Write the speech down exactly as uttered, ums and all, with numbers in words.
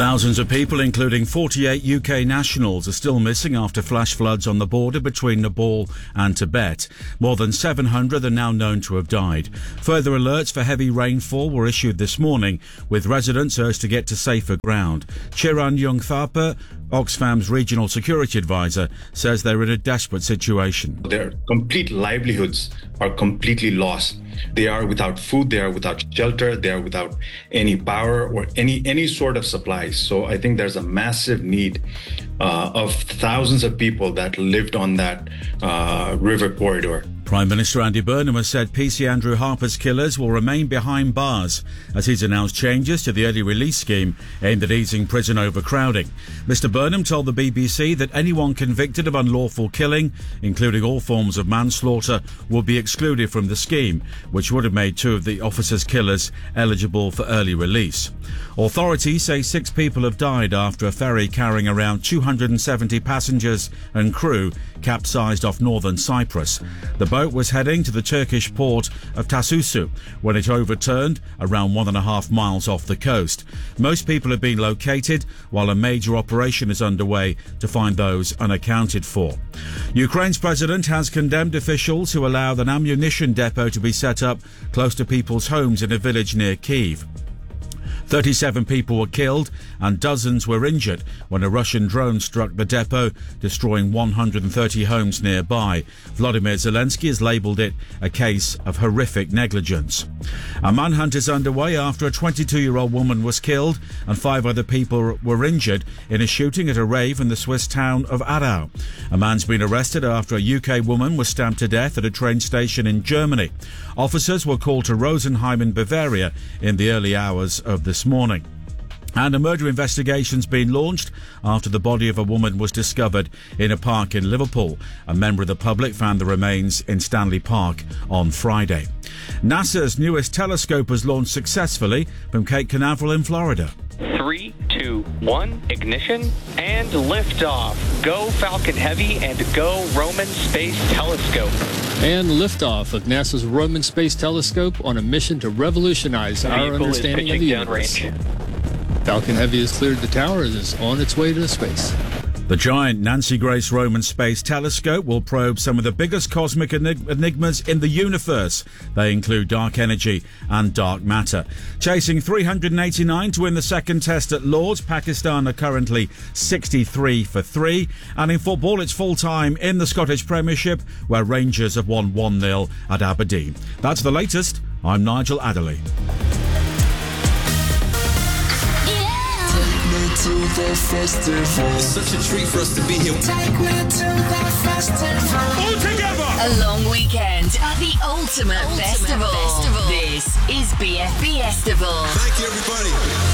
Thousands of people, including forty-eight U K nationals, are still missing after flash floods on the border between Nepal and Tibet. More than seven hundred are now known to have died. Further alerts for heavy rainfall were issued this morning, with residents urged to get to safer ground. Chiran Yungthapa, Oxfam's regional security advisor, says they're in a desperate situation. Their complete livelihoods are completely lost. They are without food, they are without shelter, they are without any power or any, any sort of supplies. So I think there's a massive need uh, of thousands of people that lived on that uh, river corridor. Prime Minister Andy Burnham has said P C Andrew Harper's killers will remain behind bars as he's announced changes to the early release scheme aimed at easing prison overcrowding. Mister Burnham told the B B C that anyone convicted of unlawful killing, including all forms of manslaughter, will be excluded from the scheme, which would have made two of the officers' killers eligible for early release. Authorities say six people have died after a ferry carrying around two hundred seventy passengers and crew capsized off northern Cyprus. The boat was heading to the Turkish port of Tasusu when it overturned around one and a half miles off the coast. Most people have been located, while a major operation is underway to find those unaccounted for. Ukraine's president has condemned officials who allowed an ammunition depot to be set up close to people's homes in a village near Kyiv. thirty-seven people were killed and dozens were injured when a Russian drone struck the depot, destroying one hundred thirty homes nearby. Vladimir Zelensky has labelled it a case of horrific negligence. A manhunt is underway after a twenty-two-year-old woman was killed and five other people were injured in a shooting at a rave in the Swiss town of Aarau. A man's been arrested after a U K woman was stabbed to death at a train station in Germany. Officers were called to Rosenheim in Bavaria in the early hours of this morning. And a murder investigation's been launched after the body of a woman was discovered in a park in Liverpool. A member of the public found the remains in Stanley Park on Friday. NASA's newest telescope was launched successfully from Cape Canaveral in Florida. Three, two, one, ignition, and liftoff. Go Falcon Heavy and go Roman Space Telescope. And liftoff of NASA's Roman Space Telescope on a mission to revolutionize our understanding of the universe. Falcon Heavy has cleared the tower and is on its way to space. The giant Nancy Grace Roman Space Telescope will probe some of the biggest cosmic enig- enigmas in the universe. They include dark energy and dark matter. Chasing three hundred eighty-nine to win the second test at Lord's, Pakistan are currently sixty-three for three. And in football, it's full time in the Scottish Premiership, where Rangers have won one nil at Aberdeen. That's the latest. I'm Nigel Adderley. To the festival. It's such a treat for us to be here. Take me to the festival. All together. A long weekend at the ultimate, ultimate festival. festival. This is B F B Festival. Thank you, everybody.